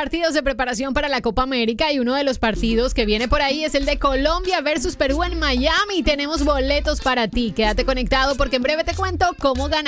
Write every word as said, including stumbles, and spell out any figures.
partidos de preparación para la Copa América y uno de los partidos que viene por ahí es el de Colombia versus Perú en Miami. Tenemos boletos para ti. Quédate conectado porque en breve te cuento cómo ganar.